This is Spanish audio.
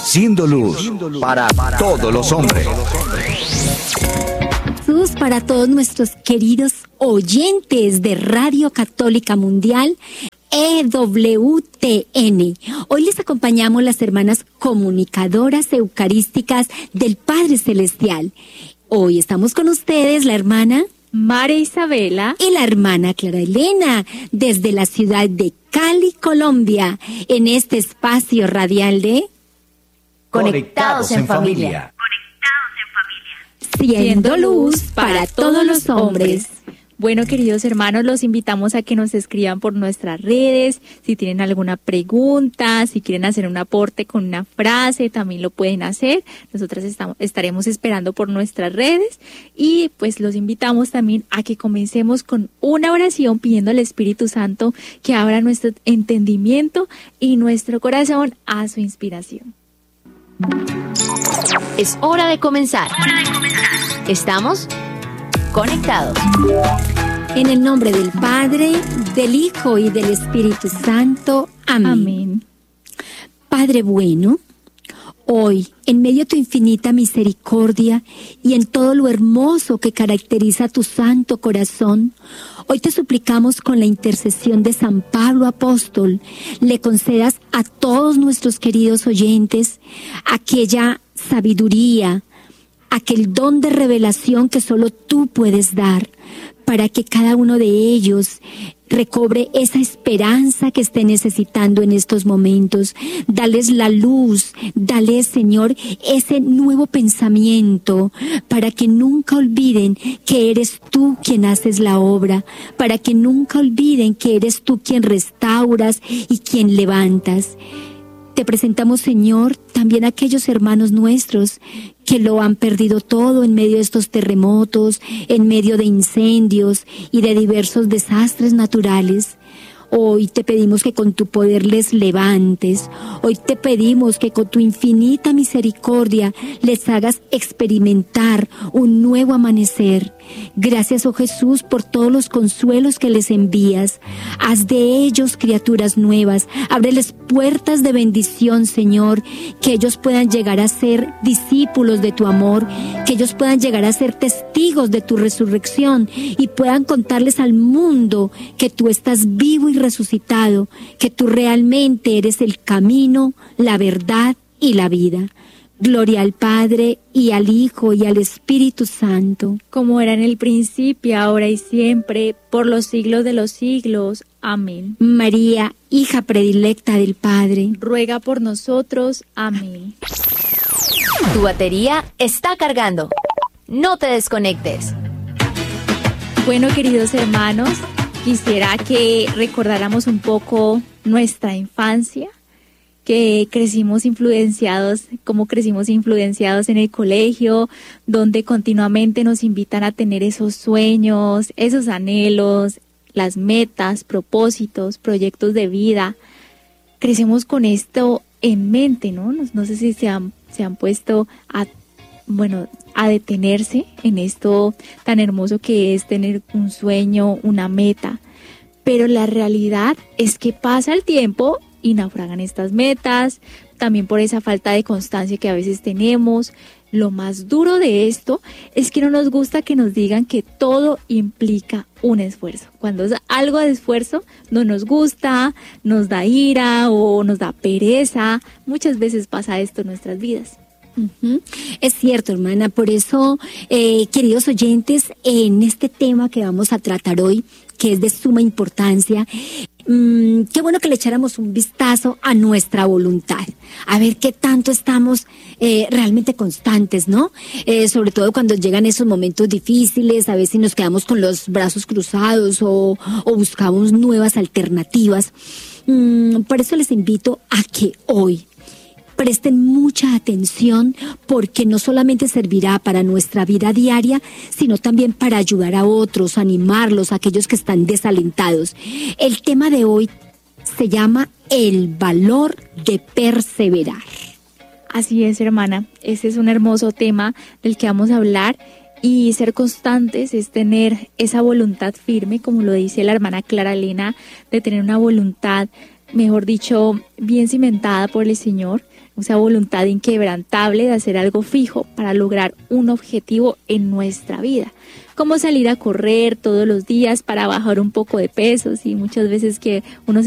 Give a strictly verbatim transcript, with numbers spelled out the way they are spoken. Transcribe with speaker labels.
Speaker 1: siendo luz para todos los hombres.
Speaker 2: Jesús, para todos nuestros queridos oyentes de Radio Católica Mundial, E W T N. Hoy les acompañamos las hermanas comunicadoras eucarísticas del Padre Celestial. Hoy estamos con ustedes la hermana
Speaker 3: María Isabela
Speaker 2: y la hermana Clara Elena, desde la ciudad de Cali, Colombia, en este espacio radial de
Speaker 1: Conectados en Familia.
Speaker 2: Siendo luz para todos los hombres.
Speaker 3: Bueno, queridos hermanos, los invitamos a que nos escriban por nuestras redes. Si tienen alguna pregunta, si quieren hacer un aporte con una frase, también lo pueden hacer. Nosotras estamos, estaremos esperando por nuestras redes. Y pues los invitamos también a que comencemos con una oración pidiendo al Espíritu Santo que abra nuestro entendimiento y nuestro corazón a su inspiración.
Speaker 4: Es hora de comenzar. Estamos conectados.
Speaker 2: En el nombre del Padre, del Hijo y del Espíritu Santo. Amén.
Speaker 3: Amén.
Speaker 2: Padre bueno, hoy, en medio de tu infinita misericordia y en todo lo hermoso que caracteriza tu santo corazón, hoy te suplicamos con la intercesión de San Pablo Apóstol, le concedas a todos nuestros queridos oyentes aquella sabiduría, aquel don de revelación que solo tú puedes dar, para que cada uno de ellos recobre esa esperanza que esté necesitando en estos momentos. Dales la luz, dales, Señor, ese nuevo pensamiento, para que nunca olviden que eres tú quien haces la obra, para que nunca olviden que eres tú quien restauras y quien levantas. Te presentamos, Señor, también a aquellos hermanos nuestros que lo han perdido todo en medio de estos terremotos, en medio de incendios y de diversos desastres naturales. Hoy te pedimos que con tu poder les levantes. Hoy te pedimos que con tu infinita misericordia les hagas experimentar un nuevo amanecer. Gracias, oh Jesús, por todos los consuelos que les envías. Haz de ellos criaturas nuevas. Ábreles puertas de bendición, Señor, que ellos puedan llegar a ser discípulos de tu amor, que ellos puedan llegar a ser testigos de tu resurrección y puedan contarles al mundo que tú estás vivo y resucitado, que tú realmente eres el camino, la verdad y la vida. Gloria al Padre, y al Hijo, y al Espíritu Santo.
Speaker 3: Como era en el principio, ahora y siempre, por los siglos de los siglos. Amén.
Speaker 2: María, hija predilecta del Padre,
Speaker 3: ruega por nosotros. Amén.
Speaker 4: Tu batería está cargando. No te desconectes.
Speaker 3: Bueno, queridos hermanos, quisiera que recordáramos un poco nuestra infancia, que crecimos influenciados, como crecimos influenciados en el colegio, donde continuamente nos invitan a tener esos sueños, esos anhelos, las metas, propósitos, proyectos de vida. Crecemos con esto en mente, ¿no? No, no sé si se han, se han puesto a, bueno, a detenerse en esto tan hermoso que es tener un sueño, una meta. Pero la realidad es que pasa el tiempo y naufragan estas metas, también por esa falta de constancia que a veces tenemos. Lo más duro de esto es que no nos gusta que nos digan que todo implica un esfuerzo. Cuando es algo de esfuerzo, no nos gusta, nos da ira o nos da pereza. Muchas veces pasa esto en nuestras vidas.
Speaker 2: Uh-huh. Es cierto, hermana. Por eso, eh, queridos oyentes, en este tema que vamos a tratar hoy, que es de suma importancia, mmm, qué bueno que le echáramos un vistazo a nuestra voluntad, a ver qué tanto estamos eh, realmente constantes, ¿no? Eh, sobre todo cuando llegan esos momentos difíciles, a veces nos quedamos con los brazos cruzados o, o buscamos nuevas alternativas. Mm, por eso les invito a que hoy presten mucha atención, porque no solamente servirá para nuestra vida diaria, sino también para ayudar a otros, animarlos, a aquellos que están desalentados. El tema de hoy se llama el valor de perseverar.
Speaker 3: Así es, hermana. Ese es un hermoso tema del que vamos a hablar. Y ser constantes es tener esa voluntad firme, como lo dice la hermana Clara Elena, de tener una voluntad mejor dicho, bien cimentada por el Señor, esa voluntad inquebrantable de hacer algo fijo para lograr un objetivo en nuestra vida. Como salir a correr todos los días para bajar un poco de peso, y muchas veces que uno se